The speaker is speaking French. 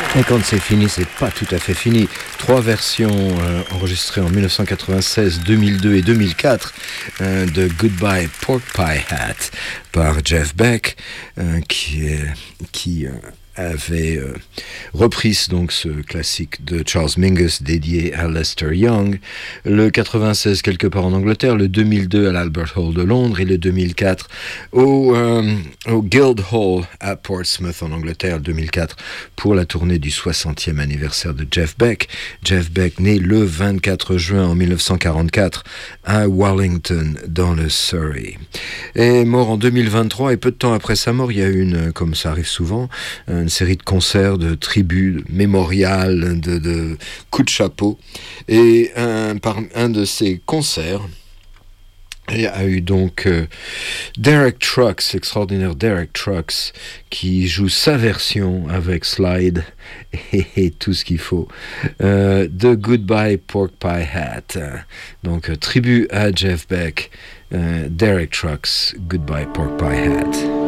Et quand c'est fini, c'est pas tout à fait fini. 3 versions enregistrées en 1996, 2002 et 2004 de Goodbye Pork Pie Hat par Jeff Beck, qui avait repris donc ce classique de Charles Mingus dédié à Lester Young, le 96 quelque part en Angleterre, le 2002 à l'Albert Hall de Londres et le 2004 au Guildhall à Portsmouth en Angleterre, 2004 pour la tournée du 60e anniversaire de Jeff Beck. Jeff Beck né le 24 juin en 1944 à Wallington dans le Surrey. Et mort en 2023 et peu de temps après sa mort, il y a eu comme ça arrive souvent, une série de concerts, de tribus, de mémorials, de coups de chapeau. Et un de ces concerts, il y a eu donc Derek Trucks, l'extraordinaire Derek Trucks, qui joue sa version avec slide et tout ce qu'il faut de Goodbye Pork Pie Hat. Donc, tribu à Jeff Beck, Derek Trucks, Goodbye Pork Pie Hat.